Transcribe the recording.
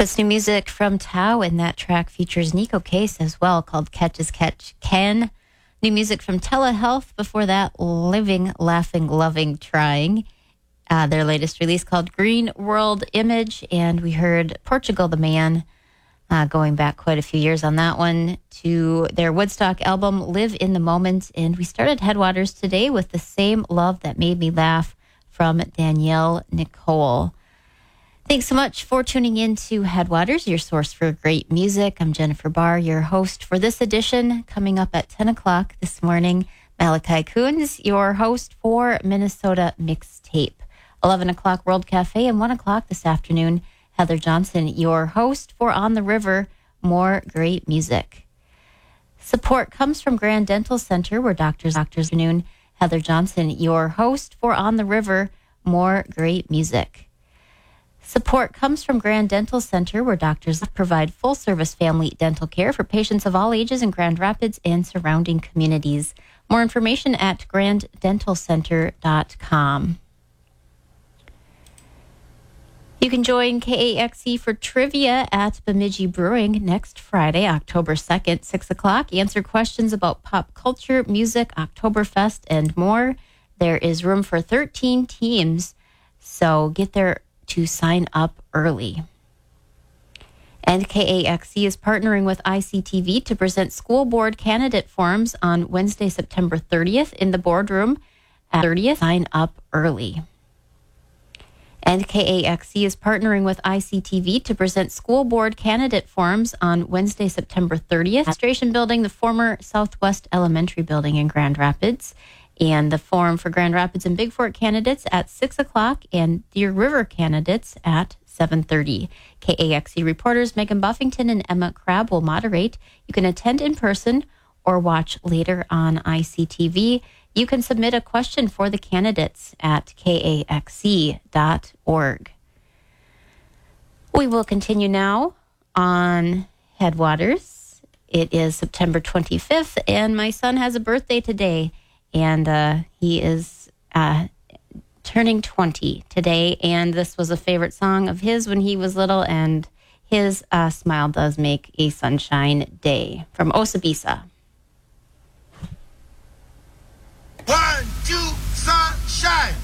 That's new music from Tao, and that track features Nico Case as well, called Catch as Catch Can. New music from Telehealth. Before that, Living, Laughing, Loving, Trying. Their latest release called Green World Image. And we heard Portugal the Man, going back quite a few years on that one, to their Woodstock album, Live in the Moment. And we started Headwaters today with The Same Love That Made Me Laugh from Danielle Nicole. Thanks so much for tuning in to Headwaters, your source for great music. I'm Jennifer Barr, your host for this edition. Coming up at 10 o'clock this morning, Malachi Coons, your host for Minnesota Mixtape. 11 o'clock, World Cafe, and 1 o'clock this afternoon, Heather Johnson, your host for On the River, more great music. Support comes from Grand Dental Center, where doctors noon. Heather Johnson, your host for On the River, more great music. Support comes from Grand Dental Center, where doctors provide full-service family dental care for patients of all ages in Grand Rapids and surrounding communities. More information at granddentalcenter.com. You can join KAXE for trivia at Bemidji Brewing next Friday, October 2nd, 6 o'clock. Answer questions about pop culture, music, Oktoberfest, and more. There is room for 13 teams, so get there to sign up early. And KAXE is partnering with ICTV to present school board candidate forums on Wednesday, September 30th in the boardroom at 30th. Sign up early. And KAXE is partnering with ICTV to present school board candidate forums on Wednesday, September 30th. Administration building, the former Southwest Elementary building in Grand Rapids. And the forum for Grand Rapids and Big Fork candidates at 6 o'clock and Deer River candidates at 7:30. KAXE reporters Megan Buffington and Emma Crabb will moderate. You can attend in person or watch later on ICTV. You can submit a question for the candidates at kaxe.org. We will continue now on Headwaters. It is September 25th, and my son has a birthday today. And he is turning 20 today. And this was a favorite song of his when he was little. And his smile does make a sunshine day from Osabisa. 1, 2, sunshine.